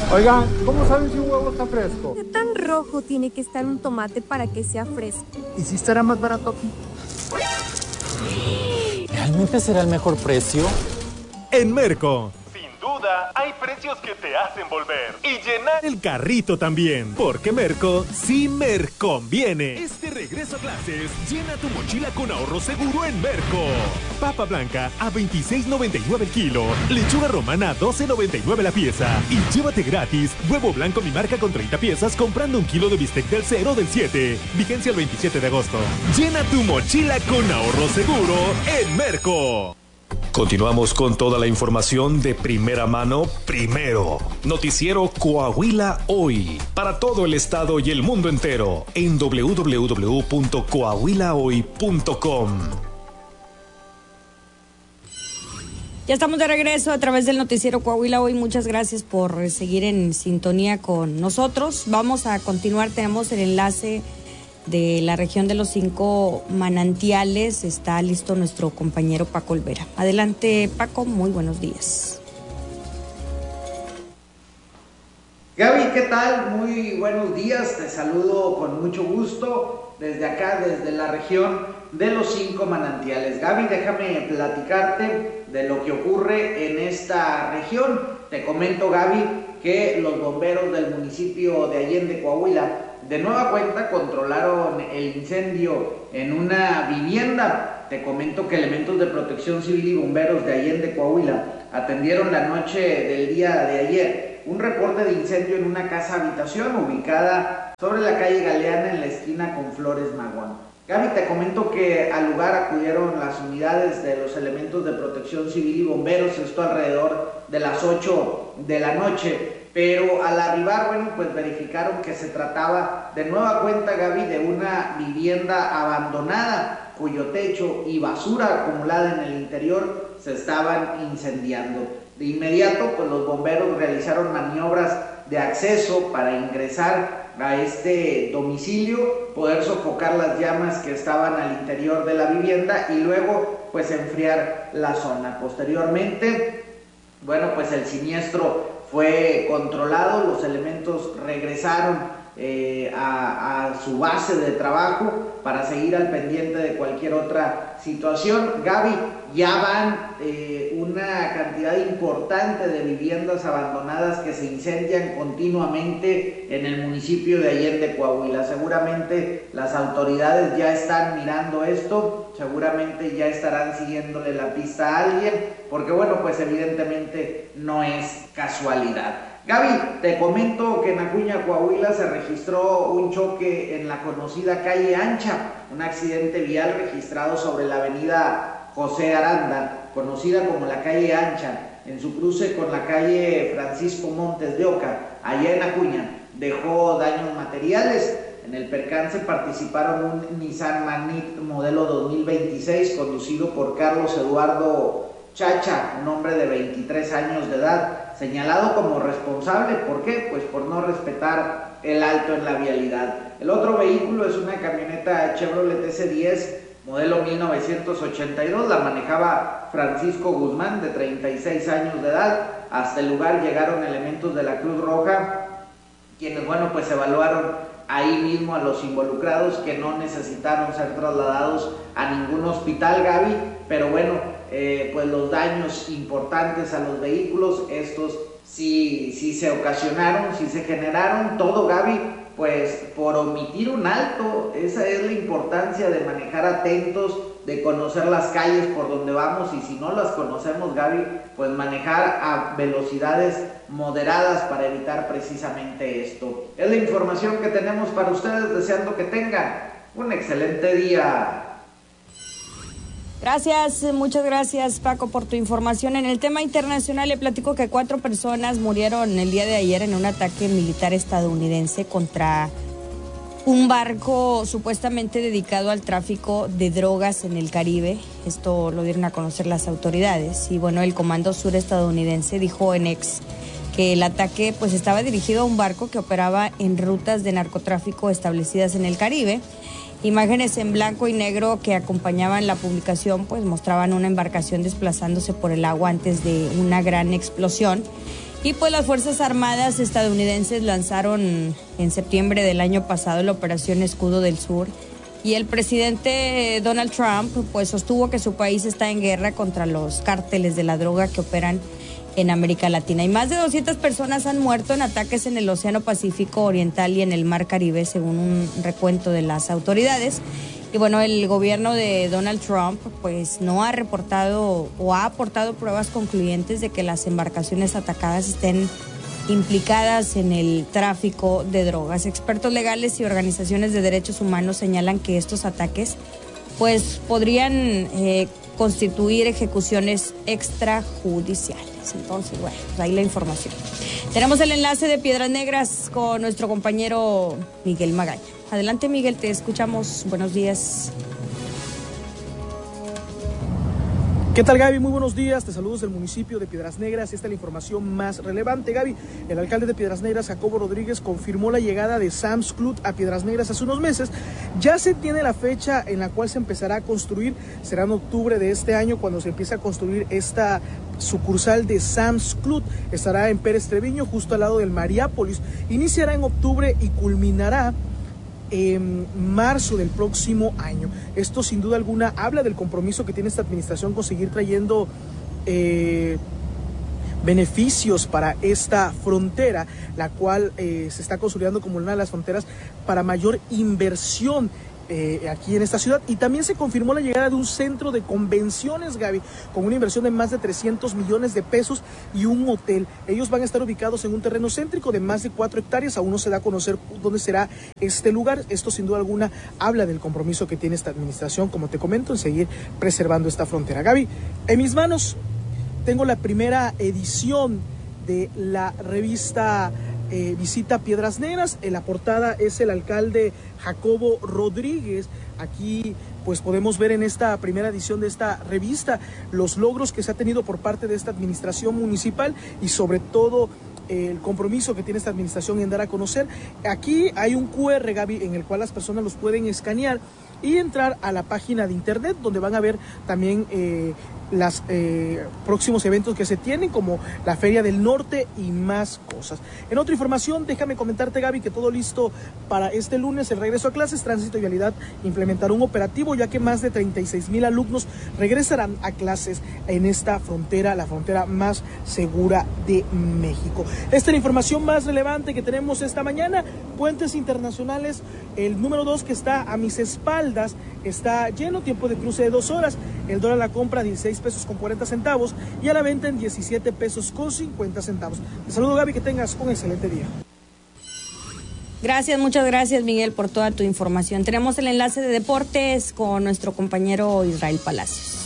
Oigan, ¿cómo saben si un huevo está fresco? ¿Qué tan rojo tiene que estar un tomate para que sea fresco? ¿Y si estará más barato aquí? ¿Realmente será el mejor precio? En Merco, sin duda, hay precios que te hacen volver y llenar el carrito también, porque Merco sí conviene. Este regreso a clases, llena tu mochila con ahorro seguro en Merco. Papa blanca a $26.99 el kilo, lechuga romana a $12.99 la pieza y llévate gratis huevo blanco mi marca con 30 piezas comprando un kilo de bistec del 0 del 7. Vigencia el 27 de agosto. Llena tu mochila con ahorro seguro en Merco. Continuamos con toda la información de primera mano, primero. Noticiero Coahuila Hoy. Para todo el estado y el mundo entero en www.coahuilahoy.com. Ya estamos de regreso a través del noticiero Coahuila Hoy. Muchas gracias por seguir en sintonía con nosotros. Vamos a continuar. Tenemos el enlace de la región de los 5 manantiales. Está listo nuestro compañero Paco Olvera. Adelante, Paco, muy buenos días. Gaby, ¿qué tal? Muy buenos días, te saludo con mucho gusto desde acá, desde la región de los 5 manantiales. Gaby, déjame platicarte de lo que ocurre en esta región. Te comento, Gaby, que los bomberos del municipio de Allende, Coahuila, de nueva cuenta controlaron el incendio en una vivienda. Te comento que elementos de protección civil y bomberos de Allende, Coahuila, atendieron la noche del día de ayer un reporte de incendio en una casa habitación ubicada sobre la calle Galeana en la esquina con Flores Maguán. Gaby, te comento que al lugar acudieron las unidades de los elementos de protección civil y bomberos, esto alrededor de las 8 de la noche, pero al arribar, bueno, pues verificaron que se trataba de nueva cuenta, Gaby, de una vivienda abandonada, cuyo techo y basura acumulada en el interior se estaban incendiando. De inmediato, pues los bomberos realizaron maniobras de acceso para ingresar a este domicilio, poder sofocar las llamas que estaban al interior de la vivienda y luego pues enfriar la zona. Posteriormente, bueno, pues el siniestro fue controlado, los elementos regresaron a su base de trabajo para seguir al pendiente de cualquier otra situación. Gaby, ya van una cantidad importante de viviendas abandonadas que se incendian continuamente en el municipio de Allende, Coahuila. Seguramente las autoridades ya están mirando esto, seguramente ya estarán siguiéndole la pista a alguien, porque bueno, pues evidentemente no es casualidad. Gaby, te comento que en Acuña, Coahuila, se registró un choque en la conocida calle Ancha, un accidente vial registrado sobre la avenida José Aranda, conocida como la calle Ancha, en su cruce con la calle Francisco Montes de Oca, allá en Acuña. Dejó daños materiales. En el percance participaron un Nissan Magnit modelo 2026 conducido por Carlos Eduardo Chacha, un hombre de 23 años de edad, señalado como responsable. ¿Por qué? Pues por no respetar el alto en la vialidad. El otro vehículo es una camioneta Chevrolet S10 modelo 1982, la manejaba Francisco Guzmán, de 36 años de edad. Hasta el lugar llegaron elementos de la Cruz Roja, quienes, bueno, pues evaluaron ahí mismo a los involucrados, que no necesitaron ser trasladados a ningún hospital, Gaby, pero bueno, pues los daños importantes a los vehículos, estos sí se ocasionaron, sí se generaron, todo, Gaby, pues por omitir un alto. Esa es la importancia de manejar atentos, de conocer las calles por donde vamos, y si no las conocemos, Gaby, pues manejar a velocidades moderadas para evitar precisamente esto. Es la información que tenemos para ustedes, deseando que tengan un excelente día. Gracias, muchas gracias, Paco, por tu información. En el tema internacional le platico que 4 personas murieron el día de ayer en un ataque militar estadounidense contra un barco supuestamente dedicado al tráfico de drogas en el Caribe. Esto lo dieron a conocer las autoridades. Y bueno, el Comando Sur estadounidense dijo en X que el ataque pues estaba dirigido a un barco que operaba en rutas de narcotráfico establecidas en el Caribe. Imágenes en blanco y negro que acompañaban la publicación pues mostraban una embarcación desplazándose por el agua antes de una gran explosión. Y pues las Fuerzas Armadas estadounidenses lanzaron en septiembre del año pasado la Operación Escudo del Sur. Y el presidente Donald Trump pues sostuvo que su país está en guerra contra los cárteles de la droga que operan en América Latina. Y más de 200 personas han muerto en ataques en el Océano Pacífico Oriental y en el Mar Caribe, según un recuento de las autoridades. Y bueno, el gobierno de Donald Trump pues no ha reportado o ha aportado pruebas concluyentes de que las embarcaciones atacadas estén implicadas en el tráfico de drogas. Expertos legales y organizaciones de derechos humanos señalan que estos ataques pues podrían constituir ejecuciones extrajudiciales. Entonces, bueno, pues ahí la información. Tenemos el enlace de Piedras Negras con nuestro compañero Miguel Magaña. Adelante, Miguel, te escuchamos. Buenos días. ¿Qué tal, Gaby? Muy buenos días, te saludo desde el municipio de Piedras Negras. Esta es la información más relevante, Gaby. El alcalde de Piedras Negras, Jacobo Rodríguez, confirmó la llegada de Sam's Club a Piedras Negras hace unos meses. Ya se tiene la fecha en la cual se empezará a construir, será en octubre de este año cuando se empiece a construir esta sucursal de Sam's Club. Estará en Pérez Treviño, justo al lado del Mariápolis. Iniciará en octubre y culminará en marzo del próximo año. Esto sin duda alguna habla del compromiso que tiene esta administración con seguir trayendo beneficios para esta frontera, la cual se está consolidando como una de las fronteras para mayor inversión aquí en esta ciudad. Y también se confirmó la llegada de un centro de convenciones, Gaby, con una inversión de más de 300 millones de pesos y un hotel. Ellos van a estar ubicados en un terreno céntrico de más de 4 hectáreas. Aún no se da a conocer dónde será este lugar. Esto sin duda alguna habla del compromiso que tiene esta administración, como te comento, en seguir preservando esta frontera. Gaby, en mis manos tengo la primera edición de la revista Visita Piedras Negras. En la portada es el alcalde Jacobo Rodríguez. Aquí pues podemos ver en esta primera edición de esta revista los logros que se ha tenido por parte de esta administración municipal y sobre todo el compromiso que tiene esta administración en dar a conocer. Aquí hay un QR, Gaby, en el cual las personas los pueden escanear y entrar a la página de internet, donde van a ver también los próximos eventos que se tienen, como la Feria del Norte y más cosas. En otra información, déjame comentarte, Gaby, que todo listo para este lunes, el regreso a clases. Tránsito y Vialidad implementará un operativo, ya que más de 36,000 alumnos regresarán a clases en esta frontera, la frontera más segura de México. Esta es la información más relevante que tenemos esta mañana. Puentes internacionales, el número 2 que está a mis espaldas, está lleno, tiempo de cruce de 2 horas. El dólar a la compra 16 pesos con 40 centavos y a la venta en 17 pesos con 50 centavos. Te saludo, Gaby, que tengas un excelente día. Gracias, muchas gracias, Miguel, por toda tu información. Tenemos el enlace de deportes con nuestro compañero Israel Palacios.